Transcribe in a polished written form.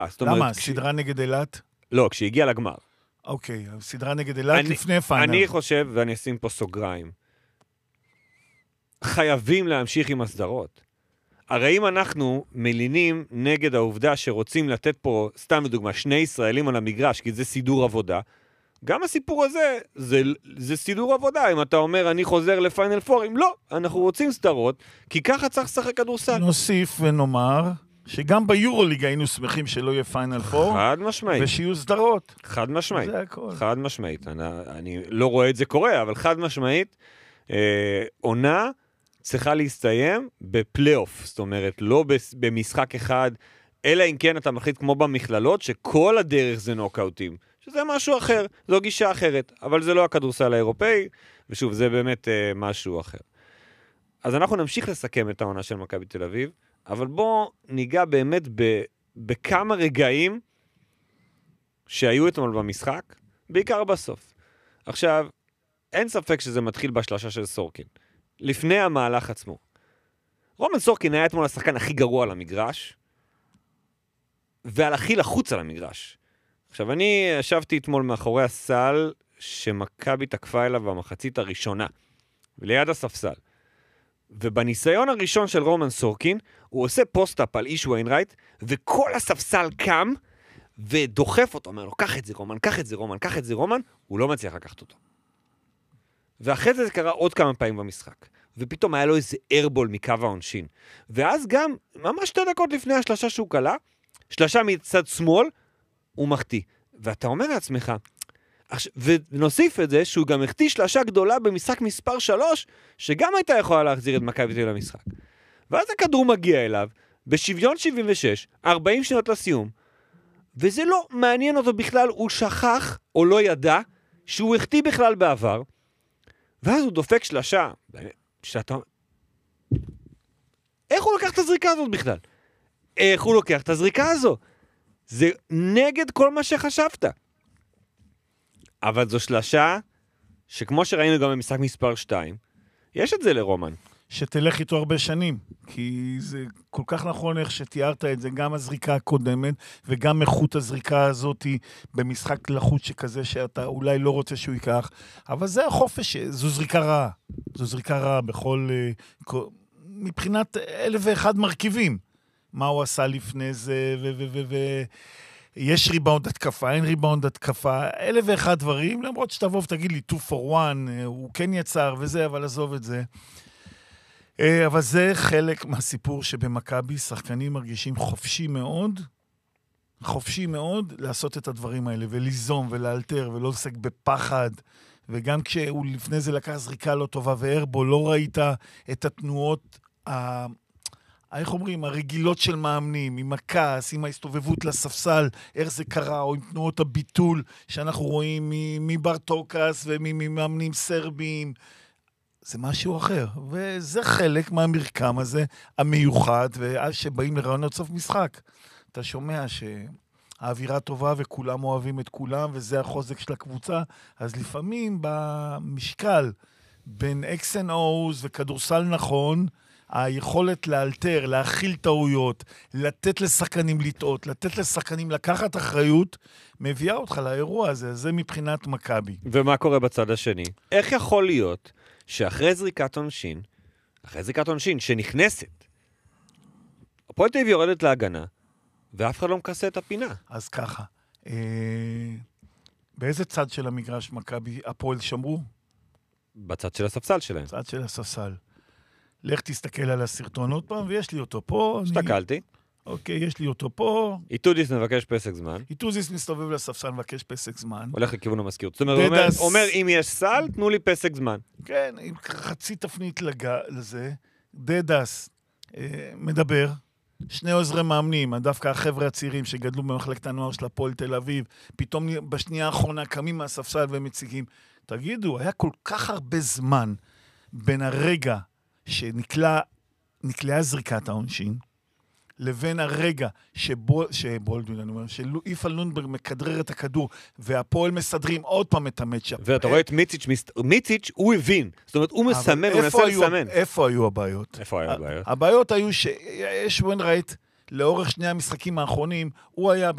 למה? סדרה נגד אילת? לא, כשהגיע לגמר. אוקיי, סדרה נגד אילת לפני פיינל. אני חושב, ואני אשים פה סוגריים, חייבים להמשיך עם הסדרות. הרי אם אנחנו מלינים נגד העובדה שרוצים לתת פה, סתם לדוגמה, 2 ישראלים על המגרש, כי זה סידור עבודה, גם הסיפור הזה, זה סידור עבודה. אם אתה אומר, אני חוזר לפיינל 4, אם לא, אנחנו רוצים סדרות, כי ככה צריך לשחק כדורסל. נוסיף ונאמר, שגם ביורוליג היינו שמחים שלא יהיה פיינל 4. חד משמעית. ושיהיו סדרות. חד משמעית. זה הכל. חד משמעית. אני לא רואה את זה קורה, אבל חד משמעית, עונה צריכה להסתיים בפלייאוף. זאת אומרת, לא במשחק אחד, אלא אם כן אתה מחליט כמו במכללות, שכל הדרך זה נוקאוטים. שזה משהו אחר, זו גישה אחרת, אבל זה לא הכדורסל האירופאי, ושוב, זה באמת משהו אחר. אז אנחנו נמשיך לסכם את העונה של מכבי תל אביב, אבל בואו ניגע באמת בכמה רגעים שהיו אתמול במשחק, בעיקר בסוף. עכשיו, אין ספק שזה מתחיל בשלשה של סורקין, לפני המהלך עצמו. רומן סורקין היה אתמול השחקן הכי גרוע על המגרש, ועל הכי לחוץ על המגרש. עכשיו, אני ישבתי אתמול מאחורי הסל שמכבי תקפה אליו במחצית הראשונה, ליד הספסל. ובניסיון הראשון של רומן סורקין, הוא עושה פוסט-אפ על איש ויינרייט, וכל הספסל קם ודוחף אותו, אומר לו, קח את זה רומן, קח את זה רומן, קח את זה רומן, הוא לא מצליח לקחת אותו. ואחרי זה קרה עוד כמה פעמים במשחק. ופתאום היה לו איזה ארבול מקו העונשין. ואז גם, ממש 2 דקות לפני השלשה שהוא קלה, שלשה מצד שמאל, הוא מחטיא. ואתה אומר לעצמך, ונוסיף את זה שהוא גם החטיא שלשה גדולה במשחק מספר 3, שגם הייתה יכולה להחזיר את מכבי תל אביב למשחק. ואז הכדור מגיע אליו, בשוויון 76, 40 שניות לסיום, וזה לא מעניין אותו בכלל, הוא שכח או לא ידע שהוא החטיא בכלל בעבר, ואז הוא דופק שלשה, שאתה... איך הוא לקח את הזריקה הזאת בכלל? איך הוא לוקח את הזריקה הזו? זה נגד כל מה שחשבת. אבל זו שלשה שכמו שראינו גם במשחק מספר 2, יש את זה לרומן. שתלך איתו הרבה שנים, כי זה כל כך נכון איך שתיארת את זה, גם הזריקה הקודמת, וגם איכות הזריקה הזאת במשחק לחוץ שכזה שאתה אולי לא רוצה שהוא ייקח, אבל זה החופש, זו זריקה רעה. זו זריקה רעה בכל, מבחינת 1,001 מרכיבים. מה הוא עשה לפני זה, יש ריבאונד התקפה, אין ריבאונד התקפה, 1,001 דברים, למרות שתבוא ותגיד לי 2 for 1, הוא כן יצר וזה, אבל עזוב את זה. אבל זה חלק מהסיפור שבמכבי שחקנים מרגישים חופשי מאוד לעשות את הדברים האלה, וליזום ולאלתר ולא לסק בפחד, וגם כשהוא לפני זה לקח זריקה לא טובה וארבו, לא ראית את התנועות איך אומרים, הרגילות של מאמנים, עם הכעס, עם ההסתובבות לספסל, איך זה קרה, או עם תנועות הביטול שאנחנו רואים מברטוקס וממאמנים סרבים, זה משהו אחר, וזה חלק מהמרקם הזה, המיוחד, ואז שבאים לרעיונות סוף משחק, אתה שומע שהאווירה טובה וכולם אוהבים את כולם, וזה החוזק של הקבוצה, אז לפעמים במשקל בין X and O's וכדורסל נכון, היכולת לאלתר, להכיל טעויות, לתת לשחקנים לטעות, לתת לשחקנים לקחת אחריות, מביאה אותך לאירוע הזה, זה מבחינת מכבי. ומה קורה בצד השני? איך יכול להיות שאחרי זריקת עונשין שנכנסת, הפועל תל אביב יורדת להגנה, ואף אחד לא מכסה את הפינה? אז ככה, באיזה צד של המגרש מכבי הפועל שמרו? בצד של הספסל שלהם. בצד של הספסל. לך תסתכל על הסרטון עוד פעם, ויש לי אותו פה. הסתכלתי. אוקיי, יש לי אותו פה. איטודיס מבקש פסק זמן. איטודיס מסתובב לספסל, מבקש פסק זמן. הולך לכיוון המזכירות. זאת אומרת, הוא אומר, אם יש סל, תנו לי פסק זמן. כן, עם חצי תפנית לזה. דדס מדבר. 2 עוזרי מאמנים, דווקא החבר'ה הצעירים שגדלו במחלקת הנוער של הפועל תל אביב, פתאום בשנייה האחרונה קמים מהספסל ומציגים. תגידו, היה כל כך הרבה זמן בין הרגע שנקלעה זריקת העונשין, לבין הרגע שבולדווין, אני אומר, שאיפל נונברג מקדרר את הכדור, והפועל מסדרים עוד פעם את המצ'אפ. ואתה רואה את מיציץ', הוא הבין. זאת אומרת, הוא מסמן, הוא נסה לסמן. איפה היו הבעיות? הבעיות היו שיש ויינרייט, לאורך 2 המשחקים האחרונים, הוא היה